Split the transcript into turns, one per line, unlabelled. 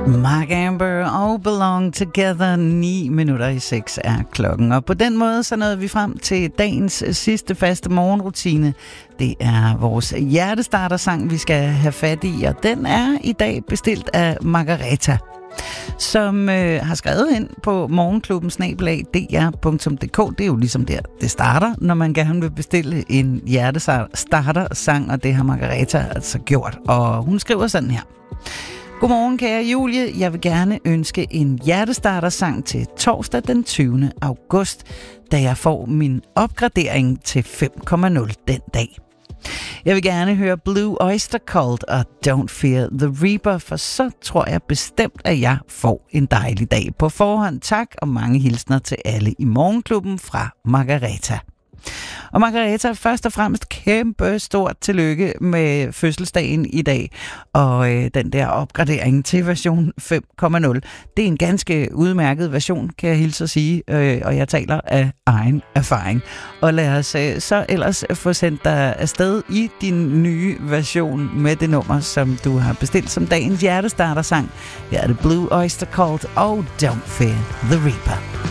Mark Amber og Belong Together. 6:09 er klokken. Og på den måde så nåede vi frem til dagens sidste faste morgenrutine. Det er vores hjertestartersang, vi skal have fat i. Og den er i dag bestilt af Margareta, som har skrevet ind på morgenklubben@dr.dk. Det er jo ligesom der, det starter, når man gerne vil bestille en hjertestartersang. Og det har Margareta altså gjort. Og hun skriver sådan her. Godmorgen, kære Julie. Jeg vil gerne ønske en hjertestartersang til torsdag den 20. august, da jeg får min opgradering til 5,0 den dag. Jeg vil gerne høre Blue Oyster Cult og Don't Fear the Reaper, for så tror jeg bestemt, at jeg får en dejlig dag. På forhånd tak, og mange hilsner til alle i morgenklubben fra Margareta. Og Margareta, først og fremmest kæmpe stort tillykke med fødselsdagen i dag, og den der opgradering til version 5,0. Det er en ganske udmærket version, kan jeg hilse at sige, og jeg taler af egen erfaring. Og lad os så ellers få sendt dig afsted i din nye version med det nummer, som du har bestilt som dagens hjertestartersang. Her er det Blue Oyster Cult og Don't Fear the Reaper.